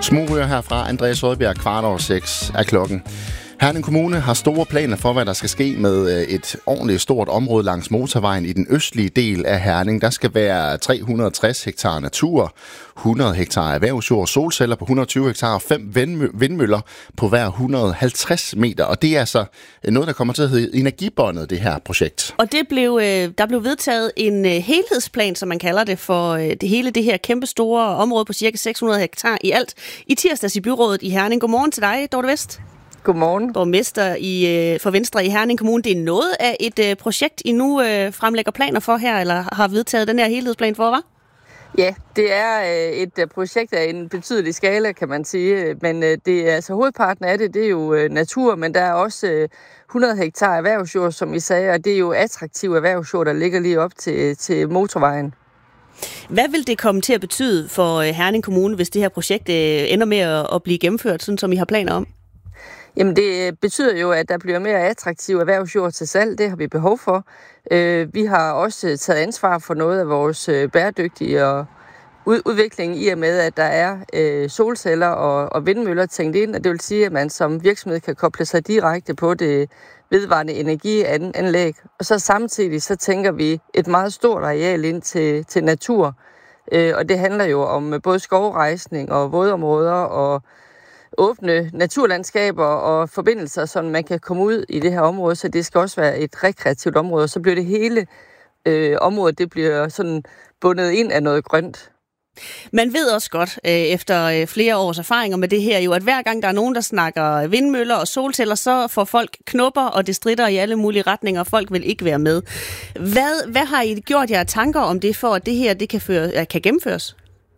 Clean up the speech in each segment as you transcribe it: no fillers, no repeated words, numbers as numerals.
Smårør herfra. Andreas Rødbjerg, 6:15 er klokken. Herning Kommune har store planer for, hvad der skal ske med et ordentligt stort område langs motorvejen i den østlige del af Herning. Der skal være 360 hektar natur, 100 hektar erhvervsjord, solceller på 120 hektar og 5 vindmøller på hver 150 meter. Og det er altså noget, der kommer til at hedde Energibåndet, det her projekt. Og der blev vedtaget en helhedsplan, som man kalder det, for det her kæmpe store område på cirka 600 hektar i alt i tirsdags i byrådet i Herning. Godmorgen til dig, Dorte Vest. Godmorgen. Borgmester for Venstre i Herning Kommune. Det er noget af et projekt, I nu fremlægger planer for her, eller har vedtaget den her helhedsplan for, hva'? Ja, det er et projekt af en betydelig skala, kan man sige. Men det er altså hovedparten af det er jo natur, men der er også 100 hektar erhvervsjord, som I sagde, og det er jo attraktive erhvervsjord, der ligger lige op til motorvejen. Hvad vil det komme til at betyde for Herning Kommune, hvis det her projekt ender med at blive gennemført, sådan som I har planer om? Jamen det betyder jo, at der bliver mere attraktiv erhvervsjord til salg. Det har vi behov for. Vi har også taget ansvar for noget af vores bæredygtige udvikling i og med, at der er solceller og vindmøller tænkt ind. Og det vil sige, at man som virksomhed kan koble sig direkte på det vedvarende energianlæg. Og så samtidig så tænker vi et meget stort areal ind til natur. Og det handler jo om både skovrejsning og vådområder og åbne naturlandskaber og forbindelser, så man kan komme ud i det her område, så det skal også være et rekreativt område. Så bliver det hele området, det bliver sådan bundet ind af noget grønt. Man ved også godt, efter flere års erfaringer med det her, jo, at hver gang der er nogen, der snakker vindmøller og solceller, så får folk knopper, og det stritter i alle mulige retninger, og folk vil ikke være med. Hvad har I gjort jer tanker om det, for at det her kan gennemføres?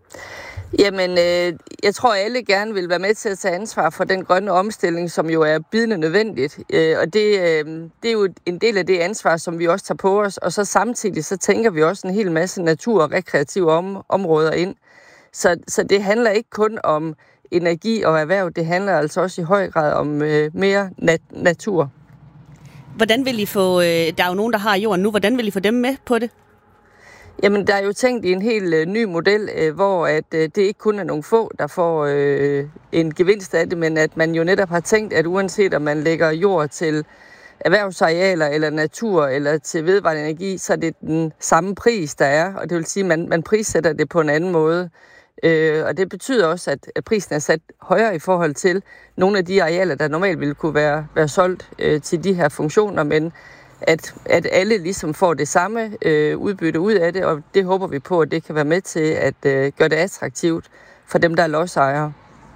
Jamen, jeg tror, at alle gerne vil være med til at tage ansvar for den grønne omstilling, som jo er bydende nødvendigt. Og det er jo en del af det ansvar, som vi også tager på os. Og så samtidig, så tænker vi også en hel masse natur- og rekreative områder ind. Så det handler ikke kun om energi og erhverv, det handler altså også i høj grad om mere natur. Hvordan vil I få, der er jo nogen, der har jorden nu, hvordan vil I få dem med på det? Jamen, der er jo tænkt i en helt ny model, hvor at det ikke kun er nogle få, der får en gevinst af det, men at man jo netop har tænkt, at uanset om man lægger jord til erhvervsarealer eller natur eller til vedvarende energi, så er det den samme pris, der er. Og det vil sige, at man prissætter det på en anden måde. Og det betyder også, at prisen er sat højere i forhold til nogle af de arealer, der normalt ville kunne være solgt til de her funktioner, men at alle ligesom får det samme udbytte ud af det, og det håber vi på, at det kan være med til at gøre det attraktivt for dem, der er lodsejere.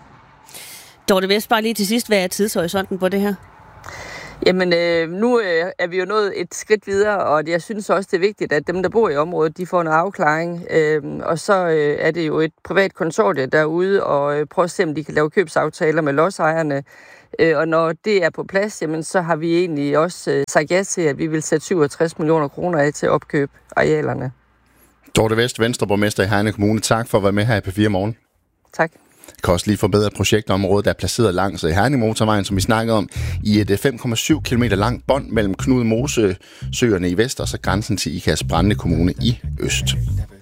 Dorte Vest, bare lige til sidst, hvad er tidshorisonten på det her? Jamen, nu er vi jo nået et skridt videre, og jeg synes også, det er vigtigt, at dem, der bor i området, de får en afklaring. Og så er det jo et privat konsortie derude, og prøve at se, om de kan lave købsaftaler med lodsejerne. Og når det er på plads, jamen, så har vi egentlig også sagt ja til, at vi vil sætte 67 millioner kroner af til at opkøbe arealerne. Dorte Vest, Venstreborgmester i Herning Kommune. Tak for at være med her i P4 Morgen. Tak. Det kan også lige forbedre projektområdet, der er placeret langs Herning Motorvejen, som vi snakkede om, i et 5,7 km langt bånd mellem Knud Mose søerne i vest og så grænsen til Ikast Brande Kommune i øst.